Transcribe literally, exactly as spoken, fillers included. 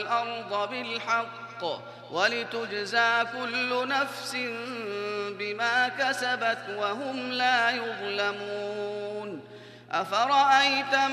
والأرض بالحق ولتجزى كل نفس بما كسبت وهم لا يظلمون. أفرأيت